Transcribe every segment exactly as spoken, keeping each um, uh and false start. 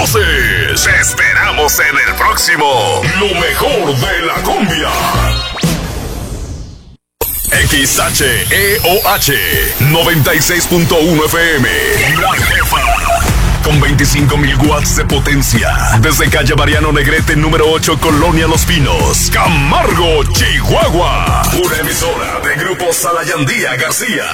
voces. Te esperamos en el próximo Lo Mejor de la Cumbia. X H E O H noventa y seis punto uno F M. La Jefa. Con veinticinco mil watts de potencia. Desde calle Mariano Negrete, número ocho, Colonia Los Pinos, Camargo, Chihuahua. Una emisora de Grupo Salayandía García.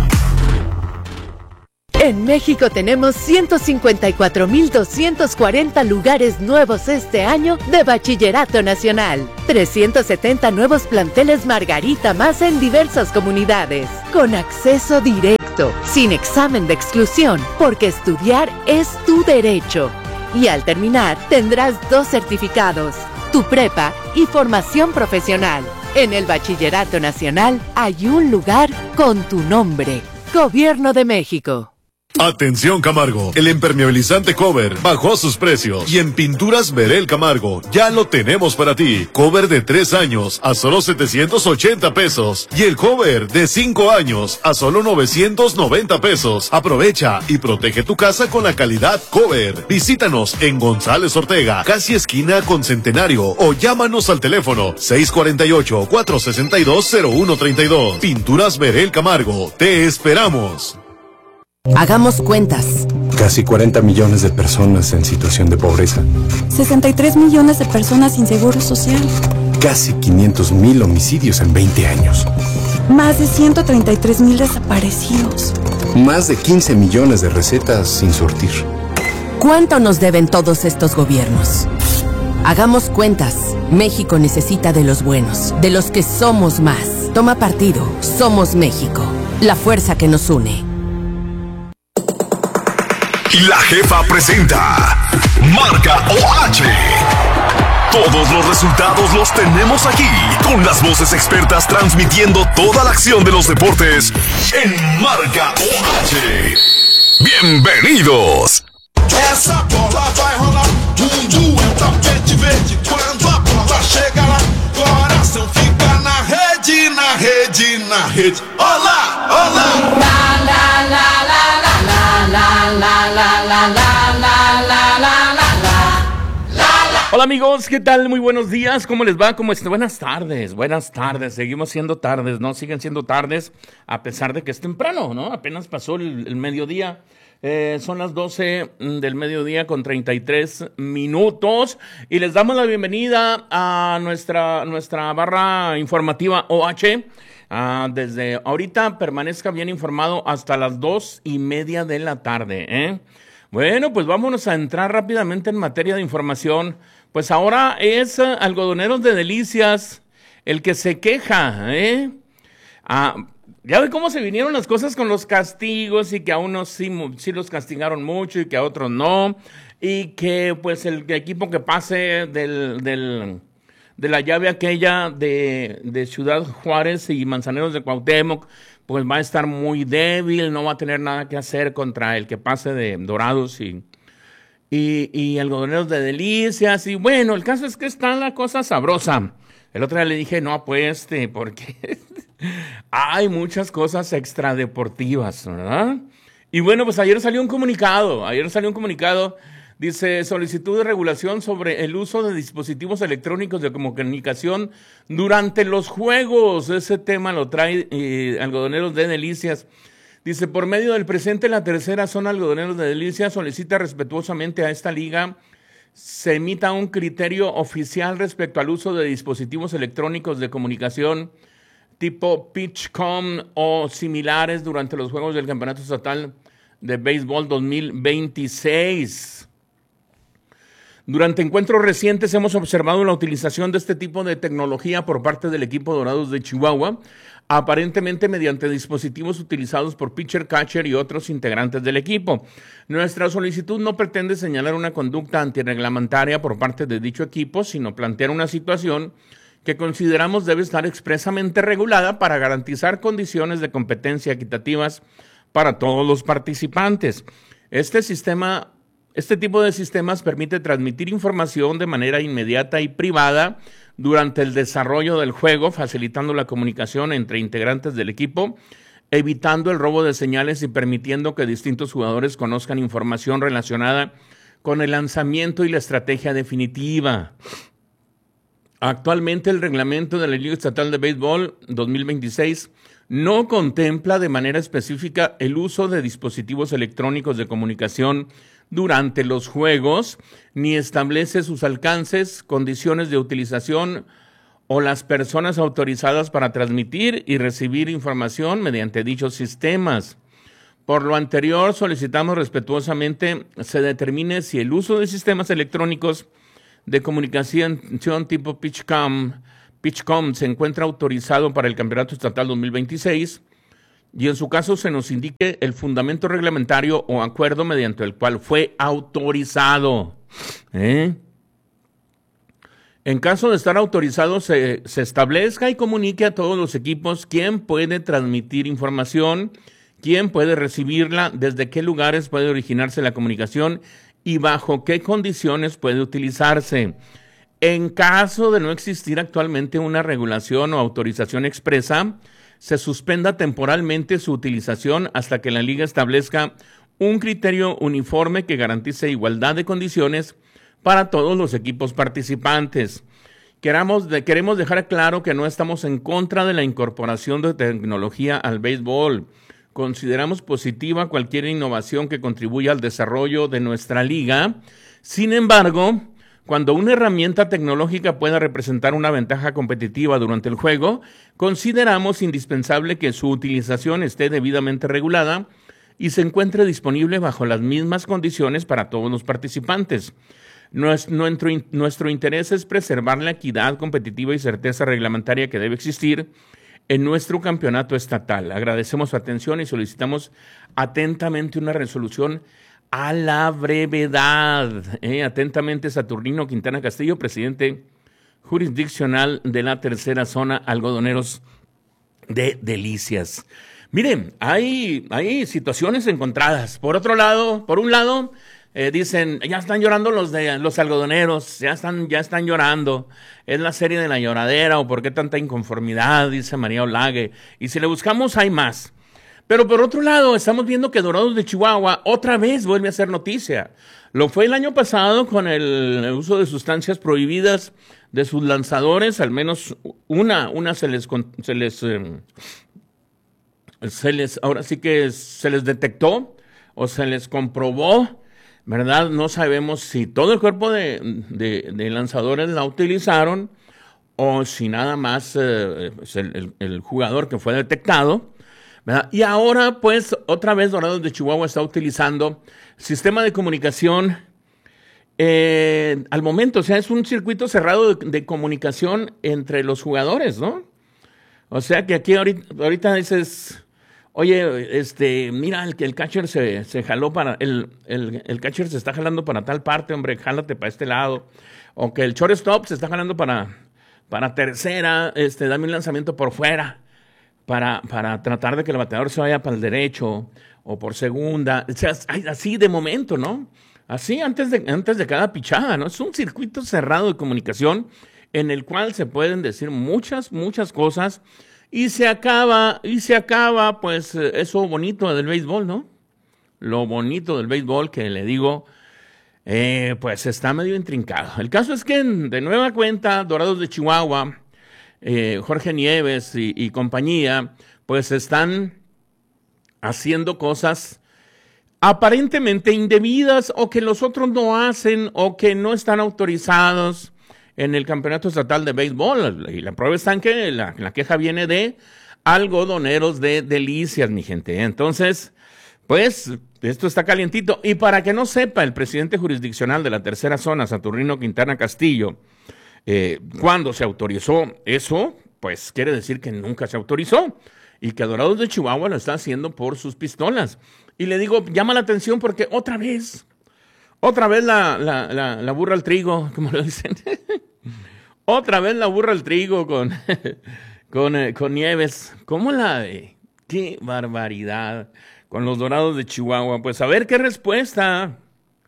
En México tenemos ciento cincuenta y cuatro mil doscientos cuarenta lugares nuevos este año de Bachillerato Nacional. trescientos setenta nuevos planteles Margarita más en diversas comunidades. Con acceso directo, sin examen de exclusión, porque estudiar es tu derecho. Y al terminar, tendrás dos certificados, tu prepa y formación profesional. En el Bachillerato Nacional hay un lugar con tu nombre. Gobierno de México. Atención Camargo, el impermeabilizante Cover bajó sus precios y en Pinturas Verel Camargo ya lo tenemos para ti. Cover de tres años a solo setecientos ochenta pesos y el cover de cinco años a solo novecientos noventa pesos. Aprovecha y protege tu casa con la calidad Cover. Visítanos en González Ortega, casi esquina con Centenario, o llámanos al teléfono seis cuatro ocho, cuatro seis dos, cero uno tres dos. Pinturas Verel Camargo, te esperamos. Hagamos cuentas. Casi cuarenta millones de personas en situación de pobreza. sesenta y tres millones de personas sin seguro social. Casi quinientos mil homicidios en veinte años. Más de ciento treinta y tres mil desaparecidos. Más de quince millones de recetas sin surtir. ¿Cuánto nos deben todos estos gobiernos? Hagamos cuentas. México necesita de los buenos, de los que somos más. Toma partido. Somos México. La fuerza que nos une. La Jefa presenta Marca O H. Todos los resultados los tenemos aquí, con las voces expertas transmitiendo toda la acción de los deportes en Marca O H. ¡Bienvenidos! Essa bola vai rolar, mundo é tapete verde. Quando a bola chega lá, coração fica na rede, na rede, na rede. Olá, olá! La, la, la, la, la, la, la, la, la, la, la, la, la, la. Hola amigos, ¿qué tal? Muy buenos días, ¿cómo les va? ¿Cómo están? Buenas tardes, buenas tardes, seguimos siendo tardes, ¿no? Siguen siendo tardes a pesar de que es temprano, ¿no? Apenas pasó el, el mediodía, eh, son las doce del mediodía con treinta y tres minutos y les damos la bienvenida a nuestra, nuestra barra informativa O H. Uh, desde ahorita permanezca bien informado hasta las dos y media de la tarde, ¿eh? Bueno, pues vámonos a entrar rápidamente en materia de información. Pues ahora es uh, Algodoneros de Delicias el que se queja, ¿eh? Uh, ya ve cómo se vinieron las cosas con los castigos y que a unos sí, sí los castigaron mucho y que a otros no. Y que pues el equipo que pase del... del de la llave aquella de, de Ciudad Juárez y Manzaneros de Cuauhtémoc, pues va a estar muy débil, no va a tener nada que hacer contra el que pase de Dorados y, y, y Algodoneros de Delicias. Y bueno, el caso es que está la cosa sabrosa. El otro día le dije, no apueste, porque hay muchas cosas extradeportivas, ¿verdad? Y bueno, pues ayer salió un comunicado, ayer salió un comunicado. Dice, solicitud de regulación sobre el uso de dispositivos electrónicos de comunicación durante los juegos. Ese tema lo trae eh, Algodoneros de Delicias. Dice, por medio del presente, la tercera zona Algodoneros de Delicias solicita respetuosamente a esta liga se emita un criterio oficial respecto al uso de dispositivos electrónicos de comunicación tipo PitchCom o similares durante los juegos del Campeonato Estatal de Béisbol dos mil veintiséis. Durante encuentros recientes hemos observado la utilización de este tipo de tecnología por parte del equipo Dorados de Chihuahua, aparentemente mediante dispositivos utilizados por pitcher, catcher y otros integrantes del equipo. Nuestra solicitud no pretende señalar una conducta antirreglamentaria por parte de dicho equipo, sino plantear una situación que consideramos debe estar expresamente regulada para garantizar condiciones de competencia equitativas para todos los participantes. Este sistema Este tipo de sistemas permite transmitir información de manera inmediata y privada durante el desarrollo del juego, facilitando la comunicación entre integrantes del equipo, evitando el robo de señales y permitiendo que distintos jugadores conozcan información relacionada con el lanzamiento y la estrategia definitiva. Actualmente el reglamento de la Liga Estatal de Béisbol dos mil veintiséis no contempla de manera específica el uso de dispositivos electrónicos de comunicación durante los juegos, ni establece sus alcances, condiciones de utilización o las personas autorizadas para transmitir y recibir información mediante dichos sistemas. Por lo anterior, solicitamos respetuosamente se determine si el uso de sistemas electrónicos de comunicación tipo PitchCom, PitchCom se encuentra autorizado para el Campeonato Estatal dos mil veintiséis y en su caso se nos indique el fundamento reglamentario o acuerdo mediante el cual fue autorizado. ¿Eh? En caso de estar autorizado, se, se establezca y comunique a todos los equipos quién puede transmitir información, quién puede recibirla, desde qué lugares puede originarse la comunicación y bajo qué condiciones puede utilizarse. En caso de no existir actualmente una regulación o autorización expresa, se suspenda temporalmente su utilización hasta que la liga establezca un criterio uniforme que garantice igualdad de condiciones para todos los equipos participantes. Queramos de, queremos dejar claro que no estamos en contra de la incorporación de tecnología al béisbol. Consideramos positiva cualquier innovación que contribuya al desarrollo de nuestra liga. Sin embargo, cuando una herramienta tecnológica pueda representar una ventaja competitiva durante el juego, consideramos indispensable que su utilización esté debidamente regulada y se encuentre disponible bajo las mismas condiciones para todos los participantes. Nuestro, nuestro interés es preservar la equidad competitiva y certeza reglamentaria que debe existir en nuestro campeonato estatal. Agradecemos su atención y solicitamos atentamente una resolución a la brevedad. Eh, atentamente, Saturnino Quintana Castillo, presidente jurisdiccional de la tercera zona, algodoneros de Delicias. Miren, hay, hay situaciones encontradas. Por otro lado, por un lado, eh, dicen, ya están llorando los de los algodoneros, ya están, ya están llorando. Es la serie de la lloradera, o por qué tanta inconformidad, dice María Olague. Y si le buscamos, hay más. Pero por otro lado, estamos viendo que Dorados de Chihuahua otra vez vuelve a ser noticia. Lo fue el año pasado con el, el uso de sustancias prohibidas de sus lanzadores, al menos una, una se les, se les, eh, se les, ahora sí que se les detectó o se les comprobó, ¿verdad? No sabemos si todo el cuerpo de, de, de lanzadores la utilizaron o si nada más eh, el, el, el jugador que fue detectado, ¿verdad? Y ahora, pues, otra vez Dorados de Chihuahua está utilizando sistema de comunicación eh, al momento. O sea, es un circuito cerrado de, de comunicación entre los jugadores, ¿no? O sea, que aquí ahorita, ahorita dices, oye, este, mira, el, el catcher se, se jaló para, el, el, el catcher se está jalando para tal parte, hombre, jálate para este lado. O que el shortstop se está jalando para, para tercera, este, dame un lanzamiento por fuera. Para, para tratar de que el bateador se vaya para el derecho o por segunda, o sea, así de momento, ¿no? Así antes de, antes de cada pichada, ¿no? Es un circuito cerrado de comunicación en el cual se pueden decir muchas, muchas cosas y se acaba, y se acaba, pues, eso bonito del béisbol, ¿no? Lo bonito del béisbol que le digo, eh, pues está medio intrincado. El caso es que de nueva cuenta, Dorados de Chihuahua, Eh, Jorge Nieves y, y compañía, pues están haciendo cosas aparentemente indebidas o que los otros no hacen o que no están autorizados en el Campeonato Estatal de Béisbol. Y la prueba está en que la, la queja viene de algodoneros de Delicias, mi gente. Entonces, pues, esto está calientito. Y para que no sepa el presidente jurisdiccional de la tercera zona, Saturnino Quintana Castillo, Eh, cuando se autorizó eso, pues quiere decir que nunca se autorizó y que Dorados de Chihuahua lo está haciendo por sus pistolas. Y le digo, llama la atención porque otra vez, otra vez la, la, la, la burra al trigo, como lo dicen. Otra vez la burra al trigo con, con, eh, con Nieves. ¿Cómo la ve? ¡Qué barbaridad! Con los Dorados de Chihuahua. Pues a ver qué respuesta,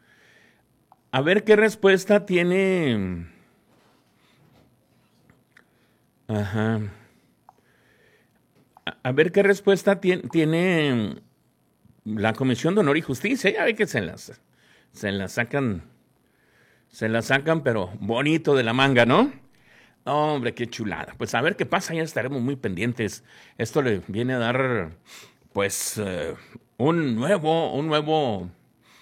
a ver qué respuesta tiene... Ajá. A, a ver qué respuesta tiene, tiene la Comisión de Honor y Justicia. Ya ve que se las, se la sacan, se la sacan, pero bonito de la manga, ¿no? Hombre, qué chulada. Pues a ver qué pasa, ya estaremos muy pendientes. Esto le viene a dar, pues, eh, un nuevo, un nuevo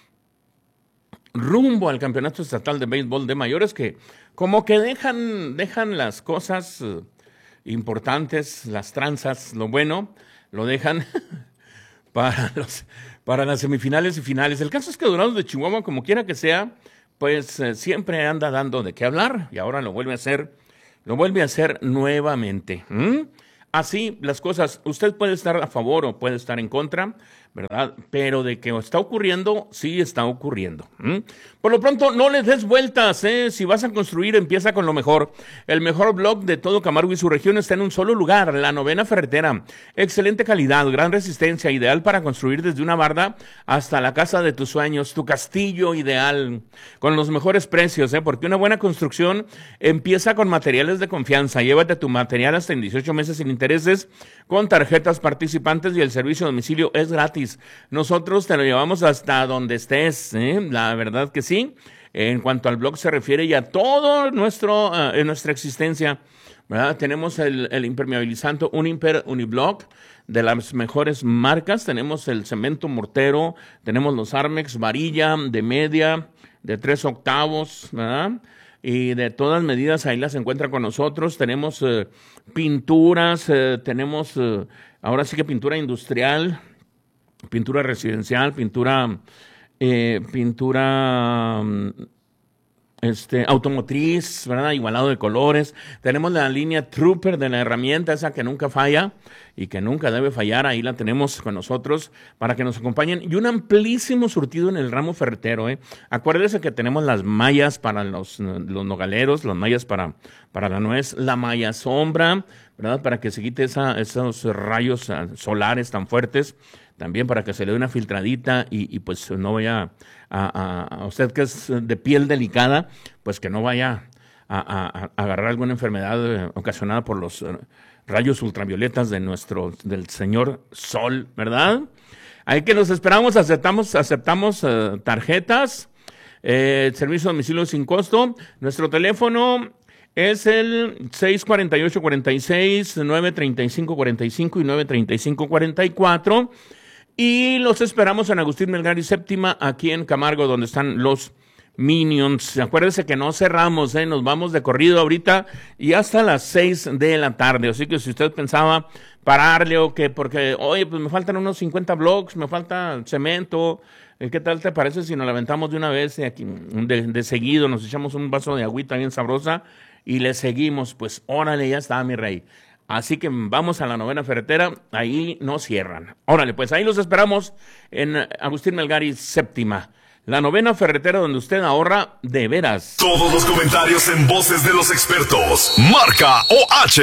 rumbo al Campeonato Estatal de Béisbol de Mayores, que como que dejan, dejan las cosas eh, importantes, las tranzas, lo bueno, lo dejan para los, para las semifinales y finales. El caso es que Dorados de Chihuahua, como quiera que sea, pues eh, siempre anda dando de qué hablar, y ahora lo vuelve a hacer, lo vuelve a hacer nuevamente. ¿Mm? Así las cosas, usted puede estar a favor o puede estar en contra, ¿verdad? Pero de que está ocurriendo, sí está ocurriendo. ¿Mm? Por lo pronto, no les des vueltas, ¿eh? Si vas a construir, empieza con lo mejor. El mejor blog de todo Camargo y su región está en un solo lugar, la Novena Ferretera. Excelente calidad, gran resistencia, ideal para construir desde una barda hasta la casa de tus sueños, tu castillo ideal, con los mejores precios, ¿eh? Porque una buena construcción empieza con materiales de confianza. Llévate tu material hasta en dieciocho meses sin intereses, con tarjetas participantes, y el servicio a domicilio es gratis. Nosotros te lo llevamos hasta donde estés, ¿eh? La verdad que sí. En cuanto al blog se refiere, y a todo nuestro, uh, en nuestra existencia, ¿verdad? Tenemos el, el impermeabilizante Unimper Uniblock de las mejores marcas. Tenemos el cemento mortero, tenemos los Armex varilla de media, de tres octavos, ¿verdad? Y de todas medidas ahí las encuentra con nosotros. Tenemos eh, pinturas, eh, tenemos eh, ahora sí que pintura industrial, pintura residencial, pintura, eh, pintura este, automotriz, ¿verdad? Igualado de colores. Tenemos la línea Trooper de la herramienta, esa que nunca falla y que nunca debe fallar. Ahí la tenemos con nosotros para que nos acompañen. Y un amplísimo surtido en el ramo ferretero, ¿eh? Acuérdese que tenemos las mallas para los, los nogaleros, las mallas para, para la nuez, la malla sombra, ¿verdad? Para que se quite esa, esos rayos solares tan fuertes. También para que se le dé una filtradita y, y pues no vaya a, a, a usted que es de piel delicada, pues que no vaya a, a, a agarrar alguna enfermedad eh, ocasionada por los eh, rayos ultravioletas de nuestro, del señor sol, ¿verdad? Ahí que los esperamos, aceptamos, aceptamos eh, tarjetas, eh, servicio a domicilio sin costo. Nuestro teléfono es el seis cuatro ocho, cuatro seis, nueve tres cinco, cuatro cinco y nueve tres cinco, cuatro cuatro. Y los esperamos en Agustín Melgar y Séptima, aquí en Camargo, donde están los Minions. Acuérdense que no cerramos, ¿eh? Nos vamos de corrido ahorita y hasta las seis de la tarde. Así que si usted pensaba pararle o que, porque, oye, pues me faltan unos cincuenta blogs, me falta cemento, ¿qué tal te parece si nos la aventamos de una vez aquí, de, de seguido, nos echamos un vaso de agüita bien sabrosa y le seguimos? Pues órale, ya está, mi rey. Así que vamos a la Novena Ferretera, ahí no cierran. Órale, pues ahí los esperamos en Agustín Melgar y Séptima. La Novena Ferretera, donde usted ahorra de veras. Todos los comentarios en voces de los expertos. Marca O H.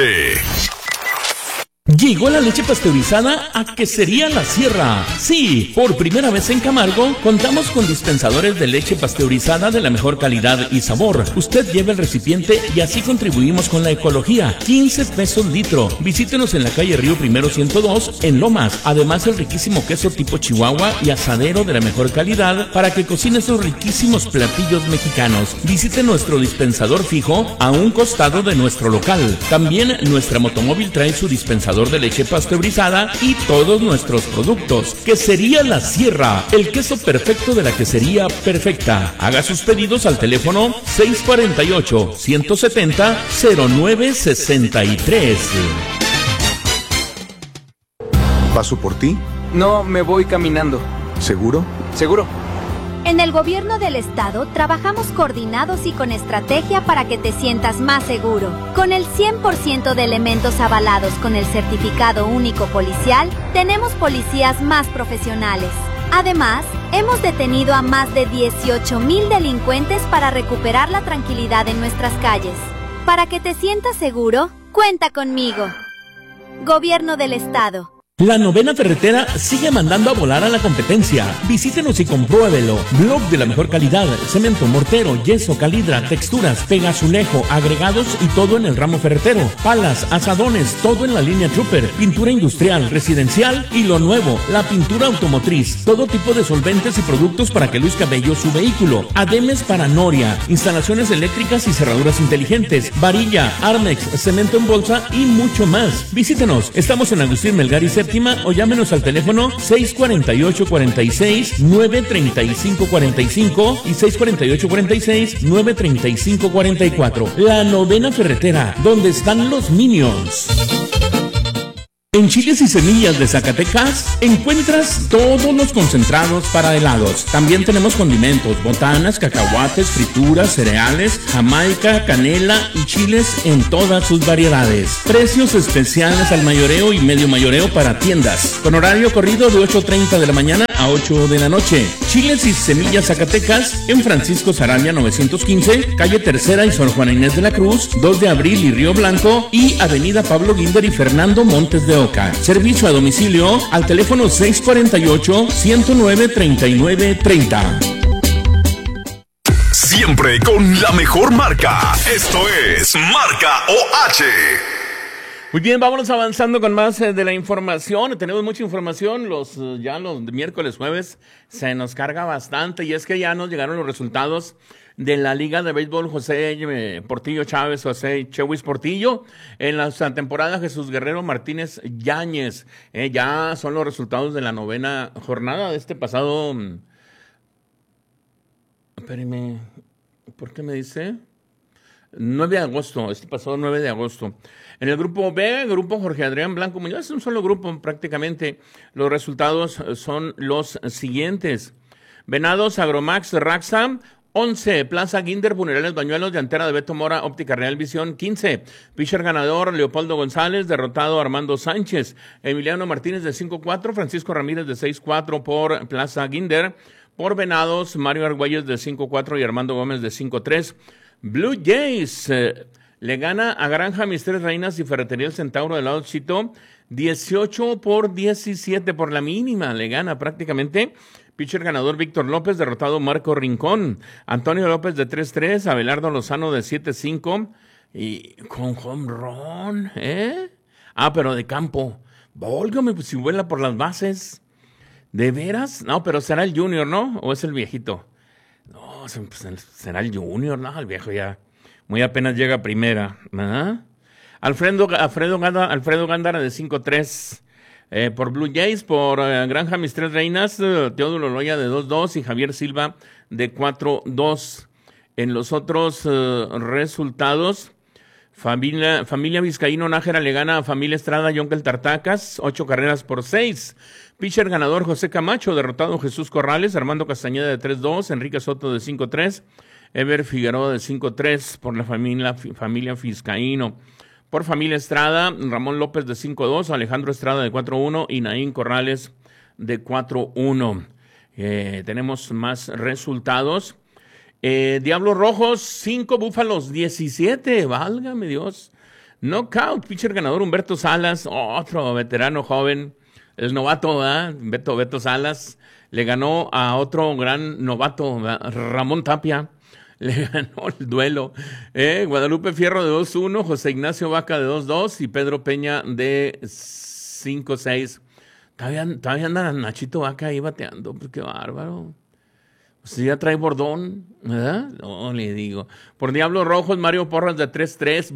Llegó la leche pasteurizada a Quesería La Sierra. Sí, por primera vez en Camargo contamos con dispensadores de leche pasteurizada de la mejor calidad y sabor. Usted lleva el recipiente y así contribuimos con la ecología. quince pesos litro. Visítenos en la calle Río Primero ciento dos en Lomas. Además, el riquísimo queso tipo Chihuahua y asadero de la mejor calidad para que cocine esos riquísimos platillos mexicanos. Visite nuestro dispensador fijo a un costado de nuestro local. También nuestra motomóvil trae su dispensador de leche pasteurizada y todos nuestros productos. Quesería La Sierra, el queso perfecto de la quesería perfecta. Haga sus pedidos al teléfono seis cuatro ocho, uno siete cero, cero nueve seis tres. ¿Paso por ti? No, me voy caminando. ¿Seguro? Seguro. En el gobierno del estado trabajamos coordinados y con estrategia para que te sientas más seguro. Con el cien por ciento de elementos avalados con el certificado único policial, tenemos policías más profesionales. Además, hemos detenido a más de dieciocho mil delincuentes para recuperar la tranquilidad en nuestras calles. Para que te sientas seguro, cuenta conmigo. Gobierno del estado. La Novena Ferretera sigue mandando a volar a la competencia. Visítenos y compruébelo. Blog de la mejor calidad, cemento, mortero, yeso, calidra, texturas, pega, azulejo, agregados y todo en el ramo ferretero. Palas, asadones, todo en la línea Trooper. Pintura industrial, residencial y lo nuevo, la pintura automotriz. Todo tipo de solventes y productos para que luzca bello su vehículo. Ademes para noria, instalaciones eléctricas y cerraduras inteligentes, varilla, Armex, cemento en bolsa y mucho más. Visítenos. Estamos en Agustín Melgar y o llámenos al teléfono seis cuatro ocho, cuatro seis, nueve tres cinco cuatro cinco y seis cuatro ocho, cuatro seis, nueve tres cinco cuatro cuatro. La Novena Ferretera, donde están los Minions. En Chiles y Semillas de Zacatecas encuentras todos los concentrados para helados. También tenemos condimentos, botanas, cacahuates, frituras, cereales, jamaica, canela y chiles en todas sus variedades. Precios especiales al mayoreo y medio mayoreo para tiendas, con horario corrido de ocho treinta de la mañana a ocho de la noche. Chiles y Semillas Zacatecas en Francisco Sarabia novecientos quince, calle Tercera y Sor Juana Inés de la Cruz, dos de abril y Río Blanco y avenida Pablo Guinder y Fernando Montes de Oca. Servicio a domicilio al teléfono seis cuatro ocho, uno cero nueve, tres nueve tres cero. Siempre con la mejor marca. Esto es Marca O H. Muy bien, vámonos avanzando con más eh, de la información. Tenemos mucha información. Los eh, ya los miércoles, jueves se nos carga bastante y es que ya nos llegaron los resultados de la Liga de Béisbol José eh, Portillo Chávez, José Chewis Portillo, en la temporada Jesús Guerrero Martínez Yáñez. Eh, ya son los resultados de la novena jornada de este pasado. Mm, espéreme, ¿por qué me dice? nueve de agosto, este pasado nueve de agosto. En el grupo B, grupo Jorge Adrián Blanco Muñoz, es un solo grupo prácticamente. Los resultados son los siguientes. Venados, Agromax, Raxa, once, Plaza Guinder, Funerales Bañuelos, Llantera de Beto Mora, Óptica Real Visión, quince, Pitcher ganador, Leopoldo González, derrotado Armando Sánchez, Emiliano Martínez de cinco cuatro, Francisco Ramírez de seis cuatro por Plaza Guinder, por Venados, Mario Argüelles de cinco cuatro y Armando Gómez de cinco tres. Blue Jays eh, le gana a Granja Mis Tres Reinas y Ferretería El Centauro del lado Chito, dieciocho por diecisiete por la mínima, le gana prácticamente. Pitcher ganador Víctor López, derrotado Marco Rincón. Antonio López de tres tres, Abelardo Lozano de siete cinco y con home run, ¿eh? Ah, pero de campo. Válgame, pues si vuela por las bases. ¿De veras? No, pero será el Junior, ¿no? ¿O es el viejito? No, pues será el Junior, ¿no? El viejo ya muy apenas llega a primera. ¿Ah? Alfredo, Alfredo, Gándara, Alfredo Gándara de cinco tres. Eh, por Blue Jays, por eh, Granja Mis Tres Reinas, eh, Teodulo Loya de dos dos y Javier Silva de cuatro dos. En los otros eh, resultados, familia, familia Vizcaíno Nájera le gana a Familia Estrada Yonkel Tartacas, ocho carreras por seis. Pitcher ganador José Camacho, derrotado Jesús Corrales, Armando Castañeda de tres dos, Enrique Soto de cinco tres, Ever Figueroa de cinco tres por la familia, familia Vizcaíno. Por Familia Estrada, Ramón López de cinco dos, Alejandro Estrada de cuatro uno y Naín Corrales de cuatro uno. Eh, tenemos más resultados. Eh, Diablos Rojos, cinco, Búfalos diecisiete, válgame Dios. Knockout, pitcher ganador Humberto Salas, otro veterano joven, el novato, ¿verdad? Beto, Beto Salas, le ganó a otro gran novato, ¿verdad? Ramón Tapia. Le ganó el duelo. Eh, Guadalupe Fierro de dos uno, José Ignacio Vaca de dos dos y Pedro Peña de cinco seis. Todavía, todavía anda Nachito Vaca ahí bateando, pues qué bárbaro. Pues ya trae bordón, ¿verdad? No, le digo. Por Diablos Rojos, Mario Porras de tres tres.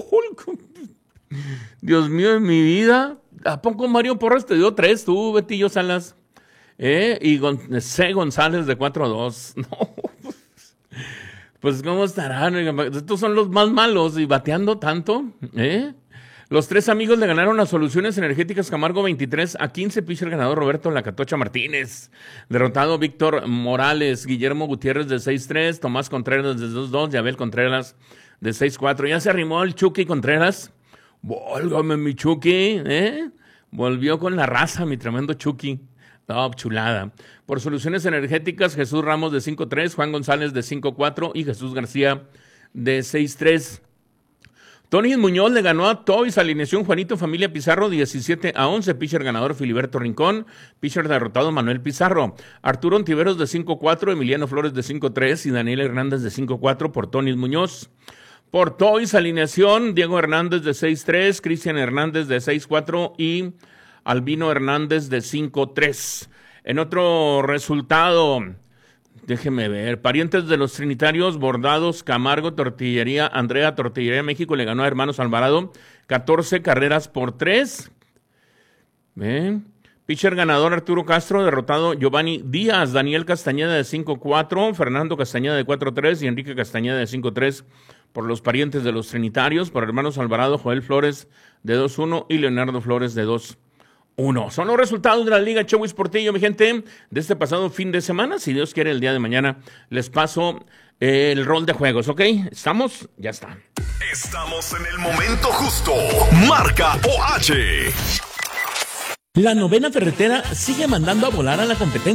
Dios mío de mi vida. ¿A poco Mario Porras te dio tres tú, Betillo Salas? Eh, y Gon- C. González de cuatro dos. No. Pues, ¿cómo estarán? Estos son los más malos y bateando tanto, ¿eh? Los tres amigos le ganaron a Soluciones Energéticas Camargo veintitrés a quince. Pitcher ganador Roberto Lacatocha Martínez. Derrotado Víctor Morales, Guillermo Gutiérrez de seis tres, Tomás Contreras de dos dos y Abel Contreras de seis cuatro. Ya se arrimó el Chucky Contreras. Válgame mi Chucky, ¿eh? Volvió con la raza, mi tremendo Chucky. Oh, chulada. Por Soluciones Energéticas, Jesús Ramos de cinco tres, Juan González de cinco cuatro y Jesús García de seis tres. Tony Muñoz le ganó a Toys, alineación Juanito Familia Pizarro diecisiete a once, pitcher ganador Filiberto Rincón, pitcher derrotado Manuel Pizarro, Arturo Ontiveros de cinco cuatro, Emiliano Flores de cinco tres y Daniel Hernández de cinco cuatro por Tony Muñoz. Por Toys, alineación Diego Hernández de seis tres, Cristian Hernández de seis cuatro y Albino Hernández de cinco tres. En otro resultado, déjeme ver, parientes de los trinitarios, Bordados, Camargo, Tortillería, Andrea, Tortillería México le ganó a Hermanos Alvarado catorce carreras por tres. Ven. Pitcher ganador Arturo Castro, derrotado Giovanni Díaz, Daniel Castañeda de cinco cuatro, Fernando Castañeda de cuatro tres y Enrique Castañeda de cinco tres por los parientes de los trinitarios. Por Hermanos Alvarado, Joel Flores de dos uno y Leonardo Flores de dos uno. Son los resultados de la Liga Chewis Portillo, mi gente, de este pasado fin de semana. Si Dios quiere, el día de mañana les paso el rol de juegos, ¿ok? ¿Estamos? Ya está. Estamos en el momento justo. Marca O H. La novena ferretera sigue mandando a volar a la competencia.